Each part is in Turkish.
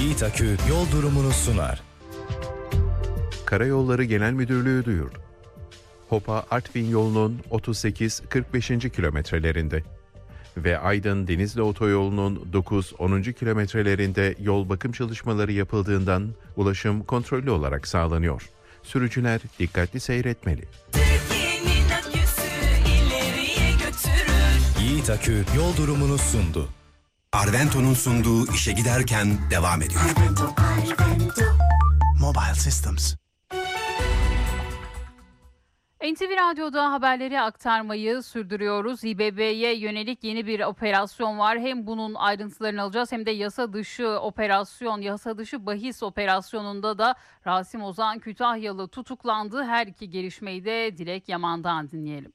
Yiğit Akü yol durumunu sunar. Karayolları Genel Müdürlüğü duyurdu. Hopa Artvin yolunun 38-45. kilometrelerinde ve Aydın-Denizli otoyolunun 9-10. kilometrelerinde yol bakım çalışmaları yapıldığından ulaşım kontrollü olarak sağlanıyor. Sürücüler dikkatli seyretmeli. Yiğit Akü yol durumunu sundu. Arvento'nun sunduğu işe giderken devam ediyor. Arvento. Mobile Systems. NTV Radyo'da haberleri aktarmayı sürdürüyoruz. İBB'ye yönelik yeni bir operasyon var. Hem bunun ayrıntılarını alacağız hem de yasa dışı bahis operasyonunda da Rasim Ozan Kütahyalı tutuklandı. Her iki gelişmeyi de Dilek Yaman'dan dinleyelim.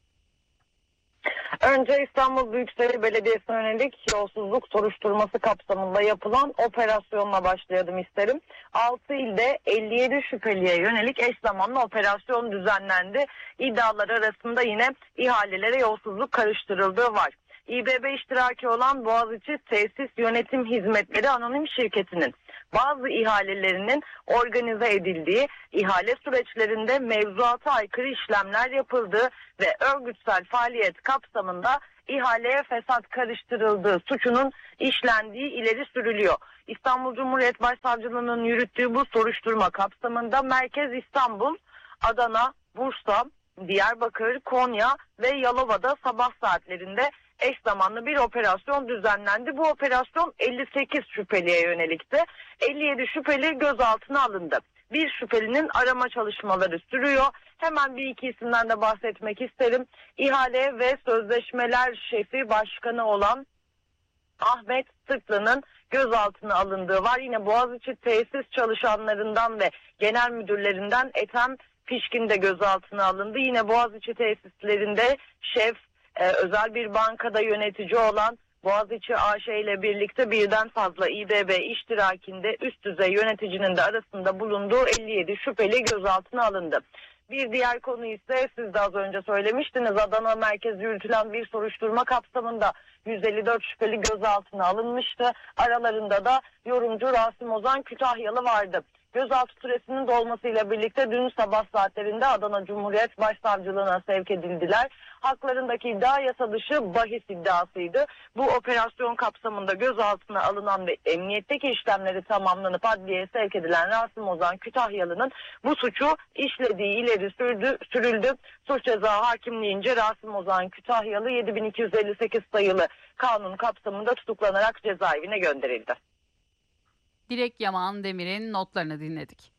Önce İstanbul Büyükşehir Belediyesi'ne yönelik yolsuzluk soruşturması kapsamında yapılan operasyonla başlayalım isterim. 6 ilde 57 şüpheliye yönelik eş zamanlı operasyon düzenlendi. İddialar arasında yine ihalelere yolsuzluk karıştırıldığı var. İBB iştiraki olan Boğaziçi Tesis Yönetim Hizmetleri Anonim Şirketi'nin bazı ihalelerinin organize edildiği, ihale süreçlerinde mevzuata aykırı işlemler yapıldığı ve örgütsel faaliyet kapsamında ihaleye fesat karıştırıldığı suçunun işlendiği ileri sürülüyor. İstanbul Cumhuriyet Başsavcılığı'nın yürüttüğü bu soruşturma kapsamında Merkez İstanbul, Adana, Bursa, Diyarbakır, Konya ve Yalova'da sabah saatlerinde eş zamanlı bir operasyon düzenlendi. Bu operasyon 58 şüpheliye yönelikti. 57 şüpheli gözaltına alındı. Bir şüphelinin arama çalışmaları sürüyor. Hemen bir iki isimden de bahsetmek isterim. İhale ve Sözleşmeler Şefi Başkanı olan Ahmet Sırtlı'nın gözaltına alındığı var. Yine Boğaziçi tesis çalışanlarından ve genel müdürlerinden Ethem Pişkin de gözaltına alındı. Yine Boğaziçi tesislerinde şef, özel bir bankada yönetici olan Boğaziçi AŞ ile birlikte birden fazla İBB iştirakinde üst düzey yöneticinin de arasında bulunduğu 57 şüpheli gözaltına alındı. Bir diğer konu ise siz de az önce söylemiştiniz, Adana merkezli yürütülen bir soruşturma kapsamında 154 şüpheli gözaltına alınmıştı. Aralarında da yorumcu Rasim Ozan Kütahyalı vardı. Gözaltı süresinin dolmasıyla birlikte dün sabah saatlerinde Adana Cumhuriyet Başsavcılığına sevk edildiler. Haklarındaki iddia yasa dışı bahis iddiasıydı. Bu operasyon kapsamında gözaltına alınan ve emniyetteki işlemleri tamamlanıp adliyeye sevk edilen Rasim Ozan Kütahyalı'nın bu suçu işlediği ileri sürüldü. Suç ceza hakimliğince Rasim Ozan Kütahyalı 7258 sayılı kanun kapsamında tutuklanarak cezaevine gönderildi. Dilek Yaman Demir'in notlarını dinledik.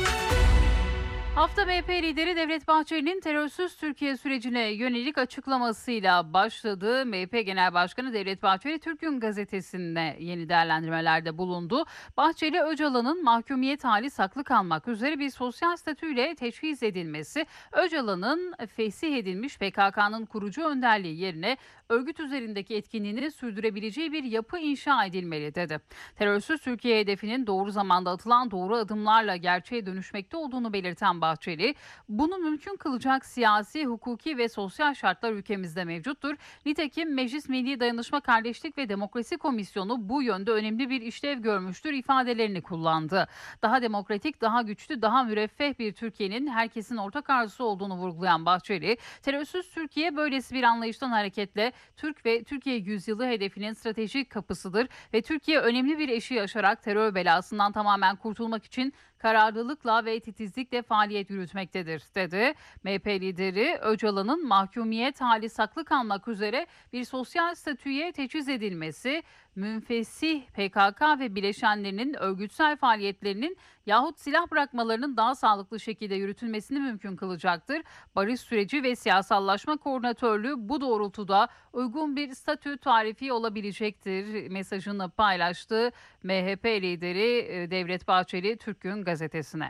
Hafta MHP lideri Devlet Bahçeli'nin terörsüz Türkiye sürecine yönelik açıklamasıyla başladı. MHP Genel Başkanı Devlet Bahçeli Türk'ün gazetesinde yeni değerlendirmelerde bulundu. Bahçeli, Öcalan'ın mahkumiyet hali saklı kalmak üzere bir sosyal statüyle teşhis edilmesi, Öcalan'ın fesih edilmiş PKK'nın kurucu önderliği yerine örgüt üzerindeki etkinliğini sürdürebileceği bir yapı inşa edilmeli dedi. Terörsüz Türkiye hedefinin doğru zamanda atılan doğru adımlarla gerçeğe dönüşmekte olduğunu belirten Bahçeli, bunu mümkün kılacak siyasi, hukuki ve sosyal şartlar ülkemizde mevcuttur. Nitekim Meclis Milli Dayanışma, Kardeşlik ve Demokrasi Komisyonu bu yönde önemli bir işlev görmüştür ifadelerini kullandı. Daha demokratik, daha güçlü, daha müreffeh bir Türkiye'nin herkesin ortak arzusu olduğunu vurgulayan Bahçeli, terörsüz Türkiye böylesi bir anlayıştan hareketle Türk ve Türkiye yüzyılı hedefinin stratejik kapısıdır ve Türkiye önemli bir eşiği aşarak terör belasından tamamen kurtulmak için kararlılıkla ve titizlikle faaliyet yürütmektedir dedi. MHP lideri Öcalan'ın mahkumiyet hali saklı kalmak üzere bir sosyal statüye teçhiz edilmesi, münfesih PKK ve bileşenlerinin örgütsel faaliyetlerinin yahut silah bırakmalarının daha sağlıklı şekilde yürütülmesini mümkün kılacaktır. Barış süreci ve siyasallaşma koordinatörlüğü bu doğrultuda uygun bir statü tarifi olabilecektir mesajını paylaştı MHP lideri Devlet Bahçeli Türk'ün gazetesine.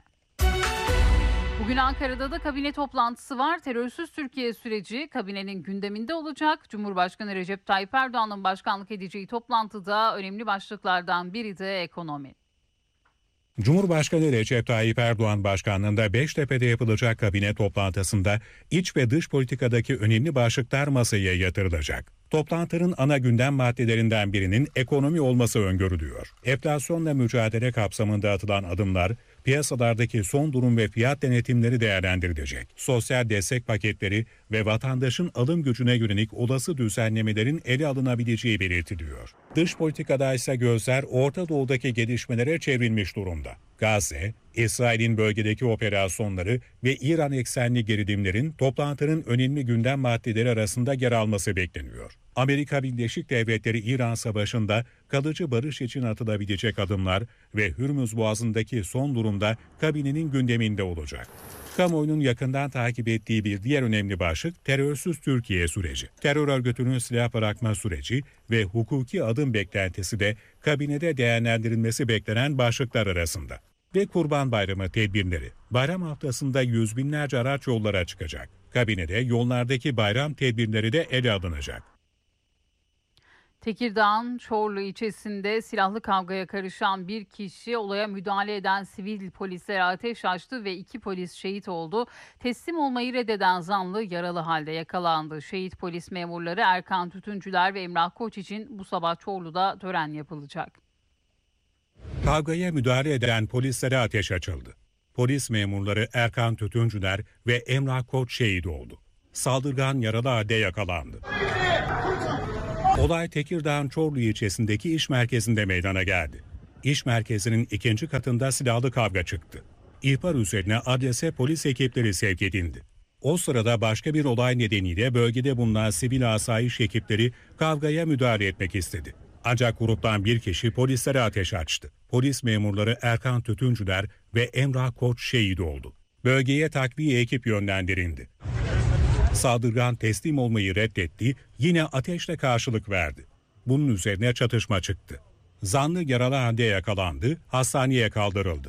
Bugün Ankara'da da kabine toplantısı var. Terörsüz Türkiye süreci kabinenin gündeminde olacak. Cumhurbaşkanı Recep Tayyip Erdoğan'ın başkanlık edeceği toplantıda önemli başlıklardan biri de ekonomi. Cumhurbaşkanı Recep Tayyip Erdoğan başkanlığında Beştepe'de yapılacak kabine toplantısında iç ve dış politikadaki önemli başlıklar masaya yatırılacak. Toplantının ana gündem maddelerinden birinin ekonomi olması öngörülüyor. Enflasyonla mücadele kapsamında atılan adımlar, piyasalardaki son durum ve fiyat denetimleri değerlendirilecek. Sosyal destek paketleri ve vatandaşın alım gücüne yönelik olası düzenlemelerin ele alınabileceği belirtiliyor. Dış politikada ise gözler Orta Doğu'daki gelişmelere çevrilmiş durumda. Gazze, İsrail'in bölgedeki operasyonları ve İran eksenli gerilimlerin toplantının önemli gündem maddeleri arasında yer alması bekleniyor. Amerika Birleşik Devletleri İran Savaşı'nda kalıcı barış için atılabilecek adımlar ve Hürmüz Boğazı'ndaki son durumda kabinenin gündeminde olacak. Kamuoyunun yakından takip ettiği bir diğer önemli başlık terörsüz Türkiye süreci. Terör örgütünün silah bırakma süreci ve hukuki adım beklentisi de kabinede değerlendirilmesi beklenen başlıklar arasında. Ve Kurban Bayramı tedbirleri. Bayram haftasında yüz binlerce araç yollara çıkacak. Kabinede yollardaki bayram tedbirleri de ele alınacak. Tekirdağ'ın Çorlu ilçesinde silahlı kavgaya karışan bir kişi olaya müdahale eden sivil polislere ateş açtı ve 2 polis şehit oldu. Teslim olmayı reddeden zanlı yaralı halde yakalandı. Şehit polis memurları Erkan Tütüncüler ve Emrah Koç için bu sabah Çorlu'da tören yapılacak. Kavgaya müdahale eden polislere ateş açıldı. Polis memurları Erkan Tütüncüler ve Emrah Koç şehit oldu. Saldırgan yaralı halde yakalandı. Olay Tekirdağ'ın Çorlu ilçesindeki iş merkezinde meydana geldi. İş merkezinin 2. katında silahlı kavga çıktı. İhbar üzerine adrese polis ekipleri sevk edildi. O sırada başka bir olay nedeniyle bölgede bulunan sivil asayiş ekipleri kavgaya müdahale etmek istedi. Ancak gruptan bir kişi polislere ateş açtı. Polis memurları Erkan Tütüncüler ve Emrah Koç şehit oldu. Bölgeye takviye ekip yönlendirildi. Saldırgan teslim olmayı reddetti, yine ateşle karşılık verdi. Bunun üzerine çatışma çıktı. Zanlı yaralı halde yakalandı, hastaneye kaldırıldı.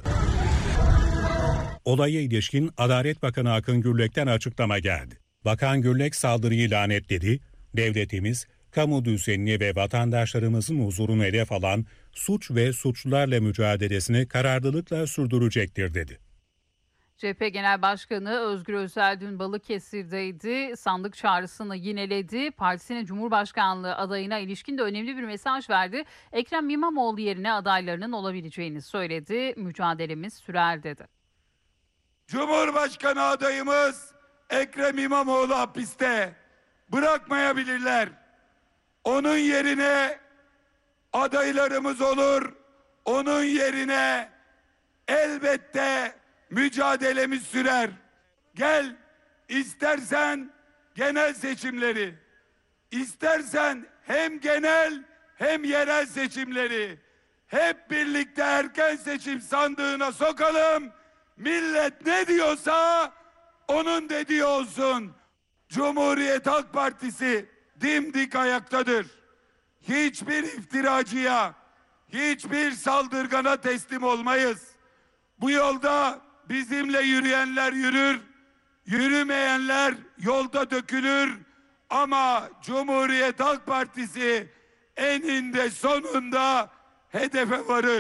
Olaya ilişkin Adalet Bakanı Akın Gürlek'ten açıklama geldi. Bakan Gürlek saldırıyı lanetledi, devletimiz, kamu düzenini ve vatandaşlarımızın huzurunu hedef alan suç ve suçlularla mücadelesini kararlılıkla sürdürecektir dedi. CHP Genel Başkanı Özgür Özel dün Balıkesir'deydi. Sandık çağrısını yineledi. Partisinin Cumhurbaşkanlığı adayına ilişkin de önemli bir mesaj verdi. Ekrem İmamoğlu yerine adaylarının olabileceğini söyledi. Mücadelemiz sürer dedi. Cumhurbaşkanı adayımız Ekrem İmamoğlu hapiste. Bırakmayabilirler. Onun yerine adaylarımız olur. Onun yerine elbette mücadelemiz sürer. Gel, istersen genel seçimleri, istersen hem genel hem yerel seçimleri hep birlikte erken seçim sandığına sokalım. Millet ne diyorsa onun dediği olsun. Cumhuriyet Halk Partisi dimdik ayaktadır. Hiçbir iftiracıya, hiçbir saldırgana teslim olmayız. Bu yolda bizimle yürüyenler yürür, yürümeyenler yolda dökülür. Ama Cumhuriyet Halk Partisi eninde sonunda hedefe varır.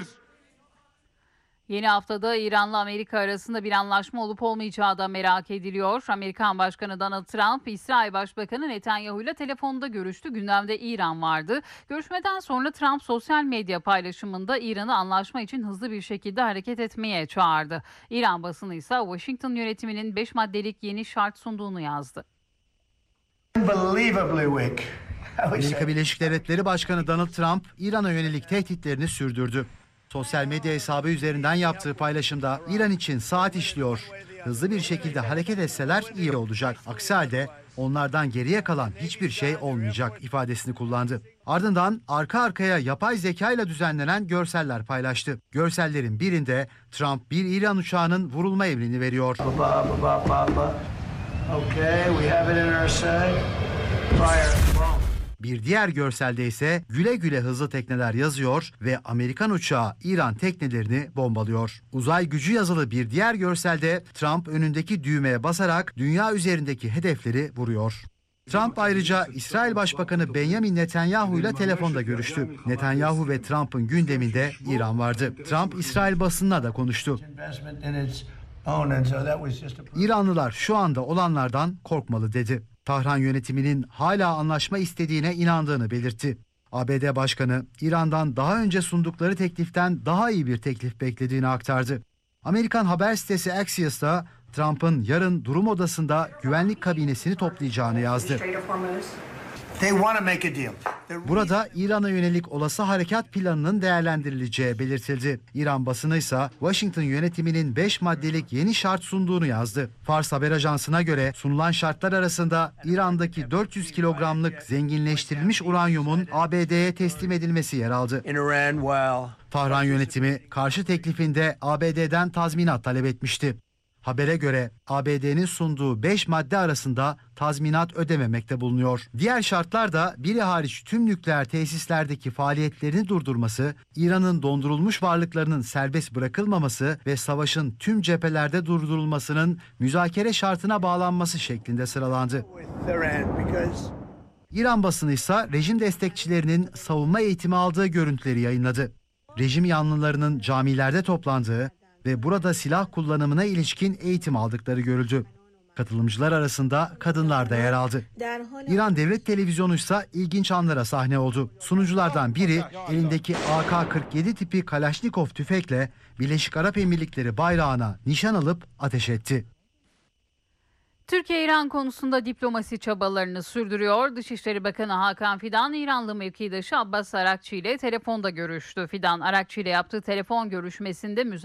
Yeni haftada İran'la Amerika arasında bir anlaşma olup olmayacağı da merak ediliyor. Amerikan Başkanı Donald Trump, İsrail Başbakanı Netanyahu ile telefonda görüştü. Gündemde İran vardı. Görüşmeden sonra Trump sosyal medya paylaşımında İran'ı anlaşma için hızlı bir şekilde hareket etmeye çağırdı. İran basını ise Washington yönetiminin 5 maddelik yeni şart sunduğunu yazdı. Amerika Birleşik Devletleri Başkanı Donald Trump, İran'a yönelik tehditlerini sürdürdü. Sosyal medya hesabı üzerinden yaptığı paylaşımda İran için saat işliyor. Hızlı bir şekilde hareket etseler iyi olacak. Aksi halde onlardan geriye kalan hiçbir şey olmayacak ifadesini kullandı. Ardından arka arkaya yapay zeka ile düzenlenen görseller paylaştı. Görsellerin birinde Trump bir İran uçağının vurulma emrini veriyor. Bir diğer görselde ise güle güle hızlı tekneler yazıyor ve Amerikan uçağı İran teknelerini bombalıyor. Uzay gücü yazılı bir diğer görselde Trump önündeki düğmeye basarak dünya üzerindeki hedefleri vuruyor. Trump ayrıca İsrail Başbakanı Benjamin Netanyahu ile telefonda görüştü. Netanyahu ve Trump'ın gündeminde İran vardı. Trump İsrail basınına da konuştu. İranlılar şu anda olanlardan korkmalı dedi. Tahran yönetiminin hala anlaşma istediğine inandığını belirtti. ABD Başkanı, İran'dan daha önce sundukları tekliften daha iyi bir teklif beklediğini aktardı. Amerikan haber sitesi Axios da Trump'ın yarın durum odasında güvenlik kabinesini toplayacağını yazdı. Burada İran'a yönelik olası harekat planının değerlendirileceği belirtildi. İran basını ise Washington yönetiminin 5 maddelik yeni şart sunduğunu yazdı. Fars haber ajansına göre sunulan şartlar arasında İran'daki 400 kilogramlık zenginleştirilmiş uranyumun ABD'ye teslim edilmesi yer aldı. Tahran yönetimi karşı teklifinde ABD'den tazminat talep etmişti. Habere göre ABD'nin sunduğu 5 madde arasında tazminat ödememekte bulunuyor. Diğer şartlar da biri hariç tüm nükleer tesislerdeki faaliyetlerini durdurması, İran'ın dondurulmuş varlıklarının serbest bırakılmaması ve savaşın tüm cephelerde durdurulmasının müzakere şartına bağlanması şeklinde sıralandı. İran basını ise rejim destekçilerinin savunma eğitimi aldığı görüntüleri yayınladı. Rejim yanlılarının camilerde toplandığı ve burada silah kullanımına ilişkin eğitim aldıkları görüldü. Katılımcılar arasında kadınlar da yer aldı. İran Devlet Televizyonu ise ilginç anlara sahne oldu. Sunuculardan biri elindeki AK-47 tipi Kalaşnikov tüfekle Birleşik Arap Emirlikleri bayrağına nişan alıp ateş etti. Türkiye-İran konusunda diplomasi çabalarını sürdürüyor. Dışişleri Bakanı Hakan Fidan, İranlı mevkidaşı Abbas Arakçı ile telefonda görüştü. Fidan, Arakçı ile yaptığı telefon görüşmesinde